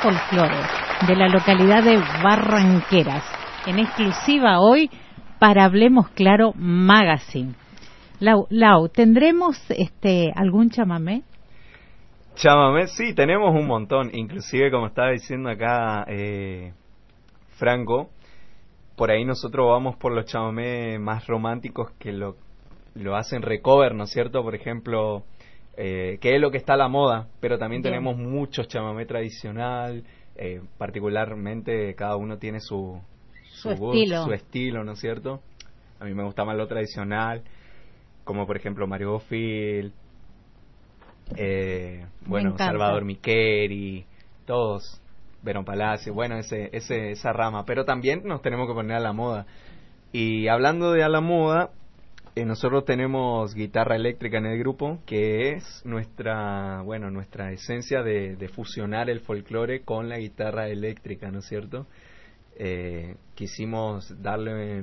folclore de la localidad de Barranqueras, en exclusiva hoy para Hablemos Claro Magazine. Lau, ¿tendremos algún chamamé? Chamamé, sí, tenemos un montón, inclusive como estaba diciendo acá Franco, por ahí nosotros vamos por los chamamé más románticos que lo hacen recover, ¿no es cierto? Por ejemplo, que es lo que está a la moda, pero también tenemos muchos chamamé tradicional, particularmente cada uno tiene su estilo, ¿no es cierto? A mí me gusta más lo tradicional, como por ejemplo Mario Bofill, Salvador Miqueri, todos, Verón Palacio, bueno, esa rama, pero también nos tenemos que poner a la moda. Y hablando de a la moda, nosotros tenemos guitarra eléctrica en el grupo, que es nuestra esencia de fusionar el folclore con la guitarra eléctrica, ¿no es cierto? Quisimos darle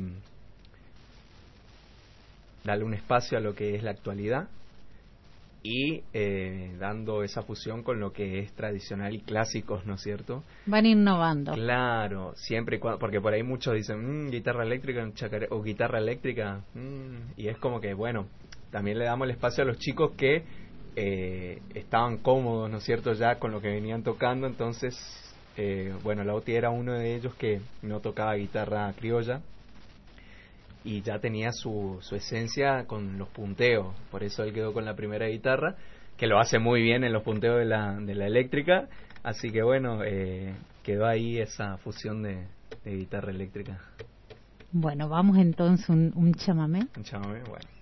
un espacio a lo que es la actualidad y dando esa fusión con lo que es tradicional y clásicos, ¿no es cierto? Van innovando. Claro, siempre y cuando, porque por ahí muchos dicen guitarra eléctrica o guitarra eléctrica, y es como que, bueno, también le damos el espacio a los chicos que estaban cómodos, ¿no es cierto?, ya con lo que venían tocando. Entonces, Lauti era uno de ellos que no tocaba guitarra criolla y ya tenía su esencia con los punteos, por eso él quedó con la primera guitarra, que lo hace muy bien en los punteos de la eléctrica, así que quedó ahí esa fusión de guitarra eléctrica. Bueno, vamos entonces un chamamé. Un chamamé, bueno.